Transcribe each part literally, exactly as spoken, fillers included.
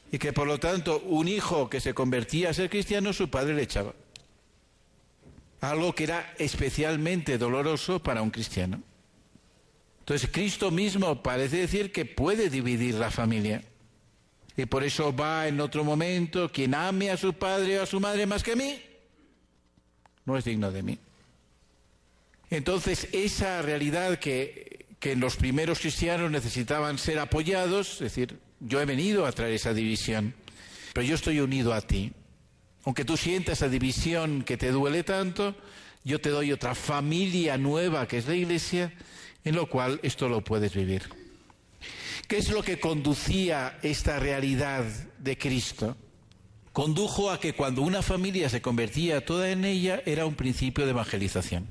y que por lo tanto un hijo que se convertía a ser cristiano, su padre le echaba. Algo que era especialmente doloroso para un cristiano. Entonces Cristo mismo parece decir que puede dividir la familia. Y por eso va en otro momento: quien ame a su padre o a su madre más que a mí, no es digno de mí. Entonces esa realidad que, que en los primeros cristianos necesitaban ser apoyados, es decir, yo he venido a traer esa división, pero yo estoy unido a ti. Aunque tú sientas esa división que te duele tanto, yo te doy otra familia nueva que es la Iglesia, en lo cual esto lo puedes vivir. ¿Qué es lo que conducía esta realidad de Cristo? Condujo a que cuando una familia se convertía toda en ella, era un principio de evangelización.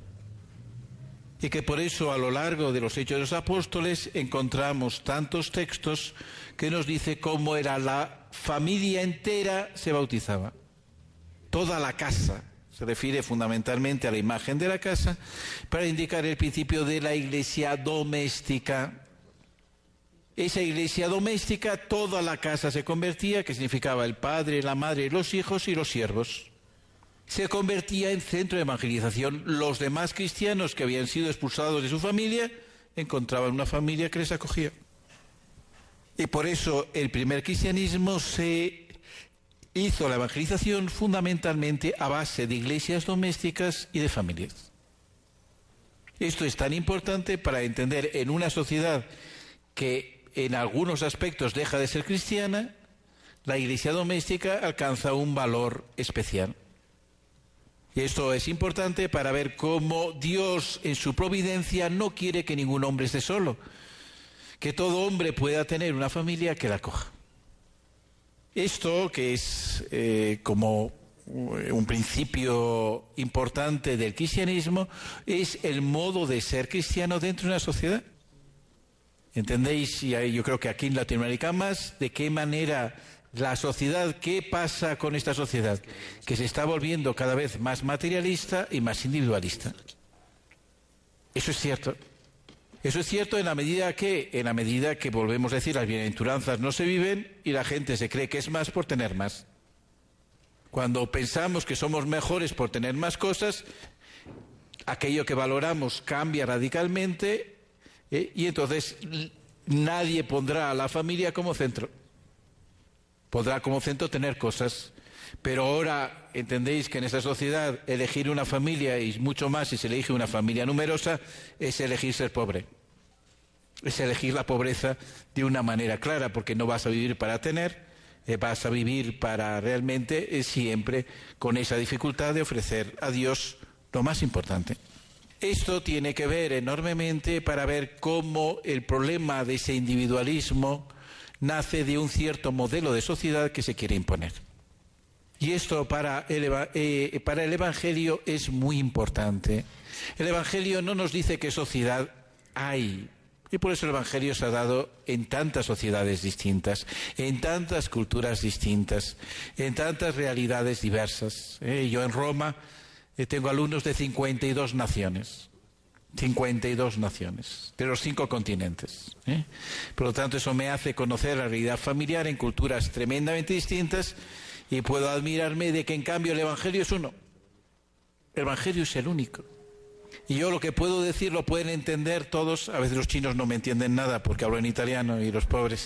Y que por eso a lo largo de los Hechos de los Apóstoles encontramos tantos textos que nos dice cómo era la familia entera se bautizaba. Toda la casa, se refiere fundamentalmente a la imagen de la casa, para indicar el principio de la iglesia doméstica. Esa iglesia doméstica, toda la casa se convertía, que significaba el padre, la madre, los hijos y los siervos. Se convertía en centro de evangelización. Los demás cristianos que habían sido expulsados de su familia encontraban una familia que les acogía. Y por eso el primer cristianismo se hizo la evangelización fundamentalmente a base de iglesias domésticas y de familias. Esto es tan importante para entender en una sociedad que en algunos aspectos deja de ser cristiana, la iglesia doméstica alcanza un valor especial. Y esto es importante para ver cómo Dios en su providencia no quiere que ningún hombre esté solo, que todo hombre pueda tener una familia que la acoja. Esto, que es eh, como un principio importante del cristianismo, es el modo de ser cristiano dentro de una sociedad. ¿Entendéis? Y yo creo que aquí en Latinoamérica más, de qué manera la sociedad, qué pasa con esta sociedad, que se está volviendo cada vez más materialista y más individualista. Eso es cierto. Eso es cierto en la medida que, en la medida que volvemos a decir, las bienaventuranzas no se viven y la gente se cree que es más por tener más. Cuando pensamos que somos mejores por tener más cosas, aquello que valoramos cambia radicalmente, ¿eh? Y entonces nadie pondrá a la familia como centro. Podrá como centro tener cosas. Pero ahora entendéis que en esta sociedad elegir una familia, y mucho más si se elige una familia numerosa, es elegir ser pobre. Es elegir la pobreza de una manera clara, porque no vas a vivir para tener, eh, vas a vivir para realmente eh, siempre con esa dificultad de ofrecer a Dios lo más importante. Esto tiene que ver enormemente para ver cómo el problema de ese individualismo nace de un cierto modelo de sociedad que se quiere imponer. Y esto para el, eh, para el Evangelio es muy importante. El Evangelio no nos dice qué sociedad hay. Y por eso el Evangelio se ha dado en tantas sociedades distintas, en tantas culturas distintas, en tantas realidades diversas. Eh, yo en Roma eh, tengo alumnos de cincuenta y dos naciones. cincuenta y dos naciones, de los cinco continentes. ¿eh? Por lo tanto, eso me hace conocer la realidad familiar en culturas tremendamente distintas. Y puedo admirarme de que en cambio el Evangelio es uno. El Evangelio es el único. Y yo lo que puedo decir lo pueden entender todos. A veces los chinos no me entienden nada porque hablo en italiano y los pobres.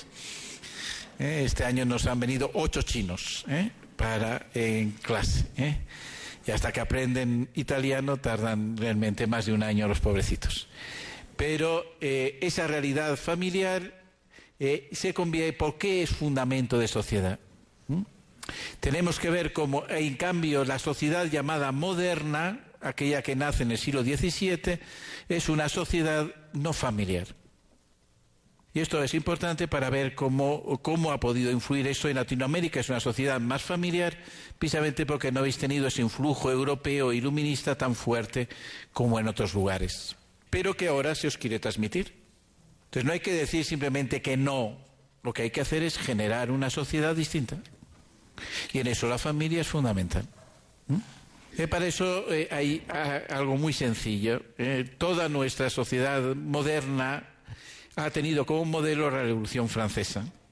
¿Eh? Este año nos han venido ocho chinos ¿eh? para en clase. ¿eh? Y hasta que aprenden italiano tardan realmente más de un año los pobrecitos. Pero eh, esa realidad familiar eh, se convierte. ¿Por qué es fundamento de sociedad? ¿Mm? Tenemos que ver cómo, en cambio, la sociedad llamada moderna, aquella que nace en el siglo diecisiete, es una sociedad no familiar. Y esto es importante para ver cómo, cómo ha podido influir eso en Latinoamérica. Es una sociedad más familiar, precisamente porque no habéis tenido ese influjo europeo iluminista tan fuerte como en otros lugares, pero que ahora se os quiere transmitir. Entonces no hay que decir simplemente que no, lo que hay que hacer es generar una sociedad distinta. Y en eso la familia es fundamental. ¿Mm? Eh, para eso eh, hay a, algo muy sencillo. Eh, toda nuestra sociedad moderna ha tenido como modelo la Revolución Francesa.